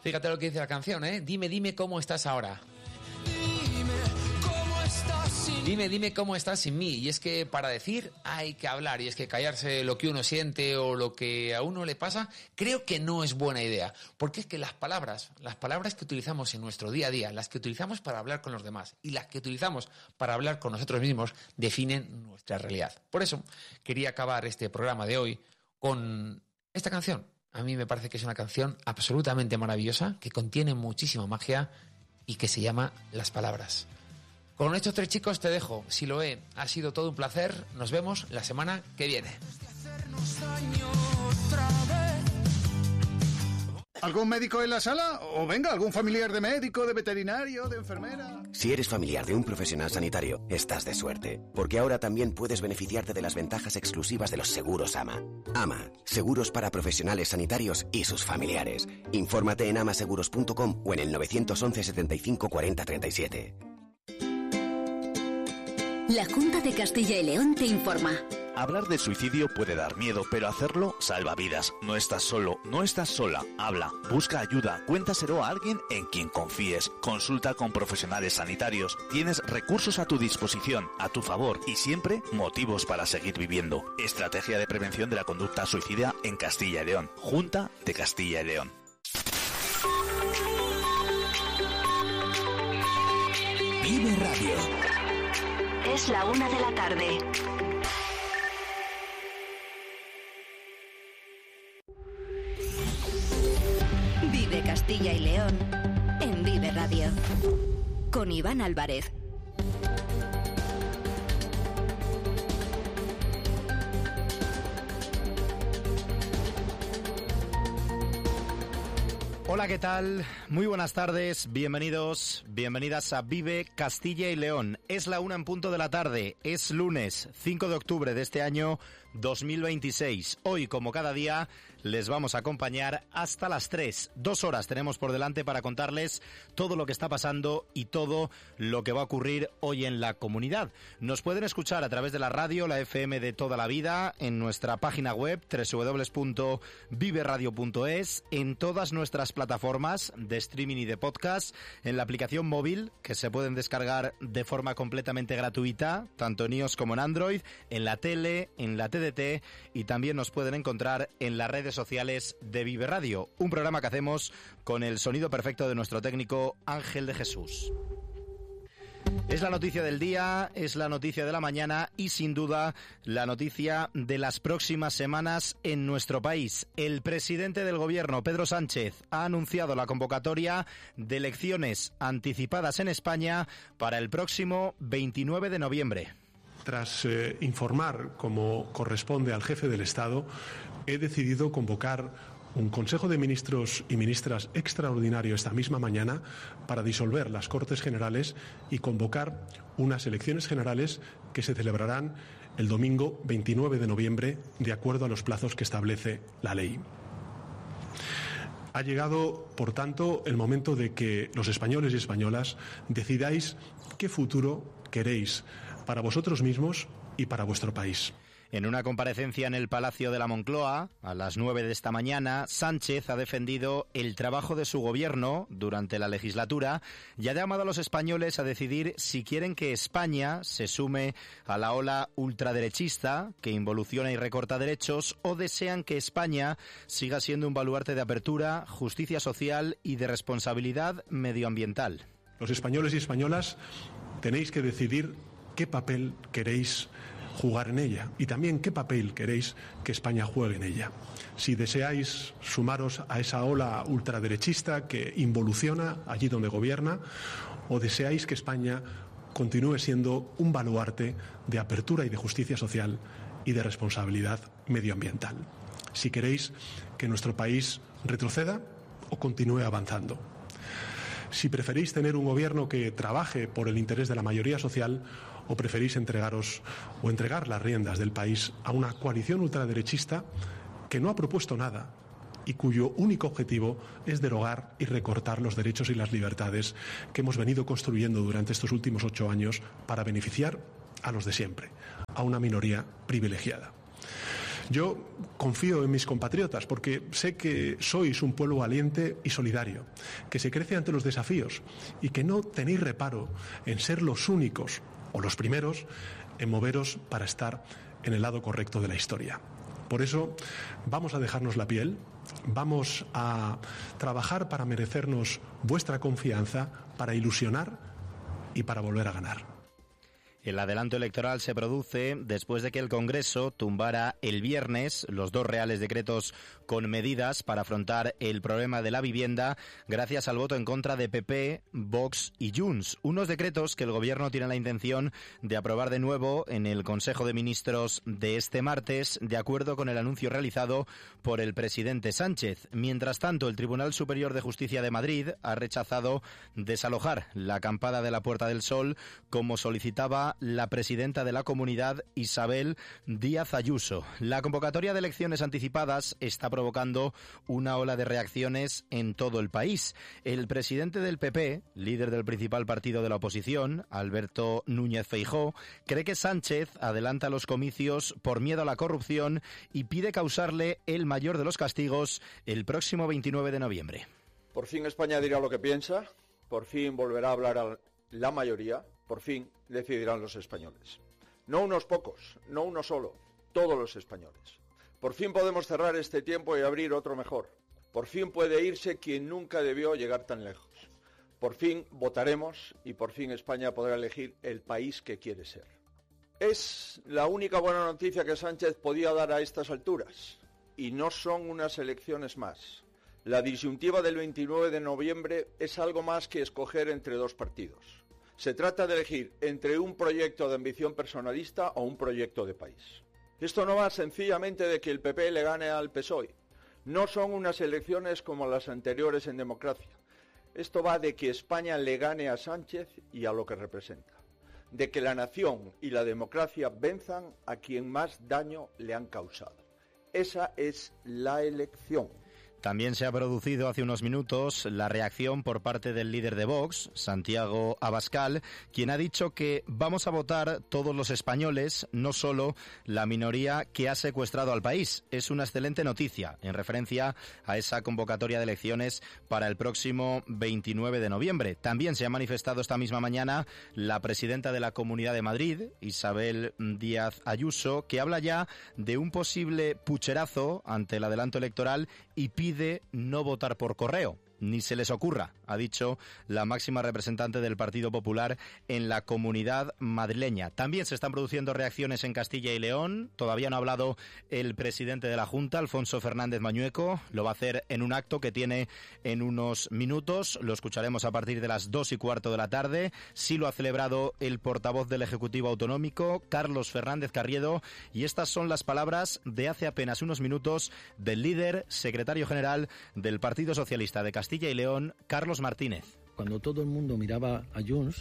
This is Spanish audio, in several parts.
Fíjate lo que dice la canción, ¿eh? Dime cómo estás ahora. Dime cómo estás sin mí. Y es que para decir hay que hablar. Y es que callarse lo que uno siente o lo que a uno le pasa, creo que no es buena idea. Porque es que las palabras que utilizamos en nuestro día a día, las que utilizamos para hablar con los demás y las que utilizamos para hablar con nosotros mismos, definen nuestra realidad. Por eso quería acabar este programa de hoy con esta canción. A mí me parece que es una canción absolutamente maravillosa, que contiene muchísima magia y que se llama Las Palabras. Con estos 3 chicos te dejo. Siloé, ha sido todo un placer. Nos vemos la semana que viene. ¿Algún médico en la sala? O venga, algún familiar de médico, de veterinario, de enfermera. Si eres familiar de un profesional sanitario, estás de suerte, porque ahora también puedes beneficiarte de las ventajas exclusivas de los seguros AMA. AMA, seguros para profesionales sanitarios y sus familiares. Infórmate en amaseguros.com o en el 911 75 40 37. La Junta de Castilla y León te informa. Hablar de suicidio puede dar miedo, pero hacerlo salva vidas. No estás solo, no estás sola. Habla, busca ayuda, cuéntaselo a alguien en quien confíes. Consulta con profesionales sanitarios. Tienes recursos a tu disposición, a tu favor y siempre motivos para seguir viviendo. Estrategia de prevención de la conducta suicida en Castilla y León. Junta de Castilla y León. Vive Radio. Es la 1 de la tarde. Vive Castilla y León en Vive Radio. Con Iván Álvarez. Hola, ¿qué tal? Muy buenas tardes, bienvenidos, bienvenidas a Vive Castilla y León. Es la 1 en punto de la tarde, es lunes 5 de octubre de este año 2026. Hoy, como cada día, les vamos a acompañar hasta las 3. 2 horas tenemos por delante para contarles todo lo que está pasando y todo lo que va a ocurrir hoy en la comunidad. Nos pueden escuchar a través de la radio, la FM de toda la vida, en nuestra página web www.viveradio.es, en todas nuestras plataformas de streaming y de podcast, en la aplicación móvil que se pueden descargar de forma completamente gratuita, tanto en iOS como en Android, en la tele, en la TDT, y también nos pueden encontrar en las redes sociales de Vive Radio, un programa que hacemos con el sonido perfecto de nuestro técnico Ángel de Jesús. Es la noticia del día, es la noticia de la mañana y sin duda la noticia de las próximas semanas en nuestro país. El presidente del gobierno, Pedro Sánchez, ha anunciado la convocatoria de elecciones anticipadas en España para el próximo 29 de noviembre. Tras informar, como corresponde al jefe del Estado, he decidido convocar un Consejo de Ministros y Ministras extraordinario esta misma mañana para disolver las Cortes Generales y convocar unas elecciones generales que se celebrarán el domingo 29 de noviembre, de acuerdo a los plazos que establece la ley. Ha llegado, por tanto, el momento de que los españoles y españolas decidáis qué futuro queréis para vosotros mismos y para vuestro país. En una comparecencia en el Palacio de la Moncloa, a las 9 de esta mañana, Sánchez ha defendido el trabajo de su gobierno durante la legislatura y ha llamado a los españoles a decidir si quieren que España se sume a la ola ultraderechista que involuciona y recorta derechos, o desean que España siga siendo un baluarte de apertura, justicia social y de responsabilidad medioambiental. Los españoles y españolas tenéis que decidir qué papel queréis jugar en ella y también qué papel queréis que España juegue en ella. Si deseáis sumaros a esa ola ultraderechista que involuciona allí donde gobierna, o deseáis que España continúe siendo un baluarte de apertura y de justicia social y de responsabilidad medioambiental. Si queréis que nuestro país retroceda o continúe avanzando. Si preferís tener un gobierno que trabaje por el interés de la mayoría social, o preferís entregar las riendas del país a una coalición ultraderechista que no ha propuesto nada y cuyo único objetivo es derogar y recortar los derechos y las libertades que hemos venido construyendo durante estos últimos 8 años para beneficiar a los de siempre, a una minoría privilegiada. Yo confío en mis compatriotas porque sé que sois un pueblo valiente y solidario, que se crece ante los desafíos y que no tenéis reparo en ser los únicos o los primeros en moveros para estar en el lado correcto de la historia. Por eso vamos a dejarnos la piel, vamos a trabajar para merecernos vuestra confianza, para ilusionar y para volver a ganar. El adelanto electoral se produce después de que el Congreso tumbara el viernes los 2 reales decretos con medidas para afrontar el problema de la vivienda gracias al voto en contra de PP, Vox y Junts. Unos decretos que el Gobierno tiene la intención de aprobar de nuevo en el Consejo de Ministros de este martes, de acuerdo con el anuncio realizado por el presidente Sánchez. Mientras tanto, el Tribunal Superior de Justicia de Madrid ha rechazado desalojar la acampada de la Puerta del Sol como solicitaba la presidenta de la comunidad, Isabel Díaz Ayuso. La convocatoria de elecciones anticipadas está provocando una ola de reacciones en todo el país. El presidente del PP, líder del principal partido de la oposición, Alberto Núñez Feijóo, cree que Sánchez adelanta los comicios por miedo a la corrupción y pide causarle el mayor de los castigos el próximo 29 de noviembre. Por fin España dirá lo que piensa, por fin volverá a hablar a la mayoría. Por fin decidirán los españoles. No unos pocos, no uno solo, todos los españoles. Por fin podemos cerrar este tiempo y abrir otro mejor. Por fin puede irse quien nunca debió llegar tan lejos. Por fin votaremos y por fin España podrá elegir el país que quiere ser. Es la única buena noticia que Sánchez podía dar a estas alturas. Y no son unas elecciones más. La disyuntiva del 29 de noviembre es algo más que escoger entre 2 partidos. Se trata de elegir entre un proyecto de ambición personalista o un proyecto de país. Esto no va sencillamente de que el PP le gane al PSOE. No son unas elecciones como las anteriores en democracia. Esto va de que España le gane a Sánchez y a lo que representa. De que la nación y la democracia venzan a quien más daño le han causado. Esa es la elección. También se ha producido hace unos minutos la reacción por parte del líder de Vox, Santiago Abascal, quien ha dicho que vamos a votar todos los españoles, no solo la minoría que ha secuestrado al país. Es una excelente noticia en referencia a esa convocatoria de elecciones para el próximo 29 de noviembre. También se ha manifestado esta misma mañana la presidenta de la Comunidad de Madrid, Isabel Díaz Ayuso, que habla ya de un posible pucherazo ante el adelanto electoral y pide no votar por correo. Ni se les ocurra, ha dicho la máxima representante del Partido Popular en la Comunidad madrileña. También se están produciendo reacciones en Castilla y León. Todavía no ha hablado el presidente de la Junta, Alfonso Fernández Mañueco. Lo va a hacer en un acto que tiene en unos minutos. Lo escucharemos a partir de las 2:15 de la tarde. Sí lo ha celebrado el portavoz del Ejecutivo Autonómico, Carlos Fernández Carriedo. Y estas son las palabras de hace apenas unos minutos del líder secretario general del Partido Socialista de Castilla y León, Carlos Martínez. Cuando todo el mundo miraba a Junts,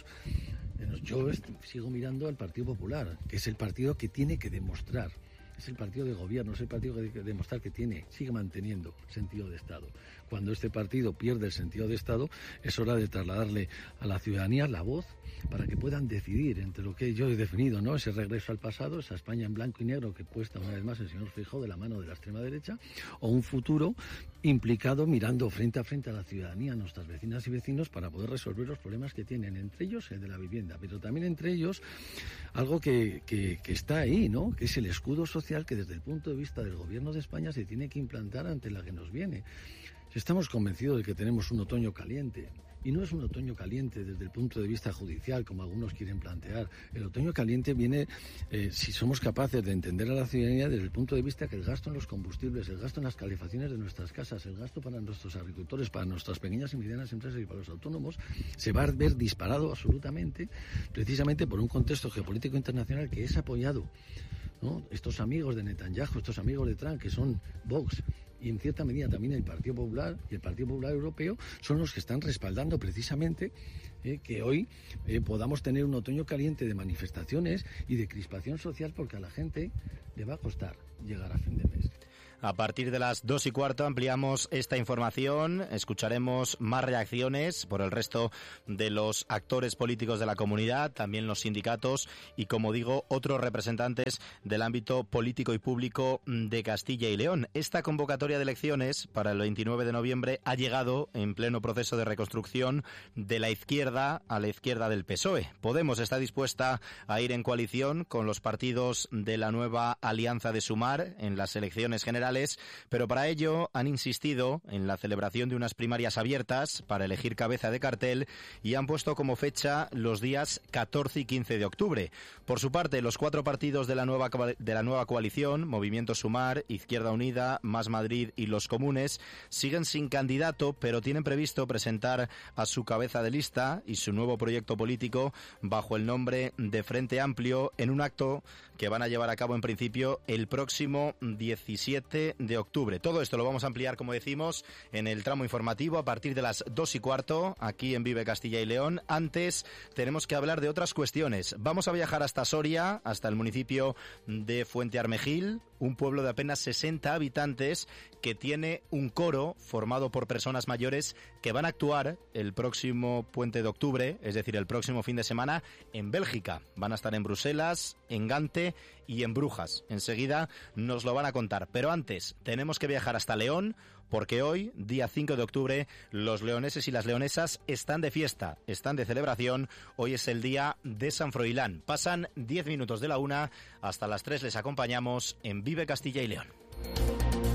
yo sigo mirando al Partido Popular, que es el partido que tiene que demostrar, es el partido de gobierno, es el partido que tiene que demostrar que sigue manteniendo sentido de Estado. Cuando este partido pierde el sentido de Estado, es hora de trasladarle a la ciudadanía la voz para que puedan decidir entre lo que yo he definido, ¿no? Ese regreso al pasado, esa España en blanco y negro que puesta una vez más el señor Feijóo de la mano de la extrema derecha, o un futuro implicado mirando frente a frente a la ciudadanía, a nuestras vecinas y vecinos, para poder resolver los problemas que tienen, entre ellos el de la vivienda, pero también entre ellos algo que está ahí, ¿no? Que es el escudo social que desde el punto de vista del gobierno de España se tiene que implantar ante la que nos viene. Estamos convencidos de que tenemos un otoño caliente. Y no es un otoño caliente desde el punto de vista judicial, como algunos quieren plantear. El otoño caliente viene, si somos capaces de entender a la ciudadanía desde el punto de vista que el gasto en los combustibles, el gasto en las calefacciones de nuestras casas, el gasto para nuestros agricultores, para nuestras pequeñas y medianas empresas y para los autónomos, se va a ver disparado absolutamente, precisamente por un contexto geopolítico internacional que es apoyado, ¿no? Estos amigos de Netanyahu, estos amigos de Trump, que son Vox, y en cierta medida también el Partido Popular y el Partido Popular Europeo, son los que están respaldando precisamente que hoy podamos tener un otoño caliente de manifestaciones y de crispación social, porque a la gente le va a costar llegar a fin de mes. A partir de las 2:15 ampliamos esta información, escucharemos más reacciones por el resto de los actores políticos de la comunidad, también los sindicatos y, como digo, otros representantes del ámbito político y público de Castilla y León. Esta convocatoria de elecciones para el 29 de noviembre ha llegado en pleno proceso de reconstrucción de la izquierda a la izquierda del PSOE. Podemos está dispuesta a ir en coalición con los partidos de la nueva Alianza de Sumar en las elecciones generales, pero para ello han insistido en la celebración de unas primarias abiertas para elegir cabeza de cartel y han puesto como fecha los días 14 y 15 de octubre. Por su parte, los 4 partidos de la nueva coalición, Movimiento Sumar, Izquierda Unida, Más Madrid y Los Comunes, siguen sin candidato, pero tienen previsto presentar a su cabeza de lista y su nuevo proyecto político bajo el nombre de Frente Amplio en un acto que van a llevar a cabo en principio el próximo 17 de octubre. Todo esto lo vamos a ampliar, como decimos, en el tramo informativo a partir de las 2:15 aquí en Vive Castilla y León. Antes tenemos que hablar de otras cuestiones. Vamos a viajar hasta Soria, hasta el municipio de Fuentearmejil, un pueblo de apenas 60 habitantes que tiene un coro formado por personas mayores que van a actuar el próximo puente de octubre, es decir, el próximo fin de semana, en Bélgica. Van a estar en Bruselas, en Gante y en Brujas. Enseguida nos lo van a contar. Pero antes tenemos que viajar hasta León, porque hoy, día 5 de octubre, los leoneses y las leonesas están de fiesta, están de celebración. Hoy es el día de San Froilán. Pasan 10 minutos de la 1, hasta las 3 les acompañamos en Vive Castilla y León.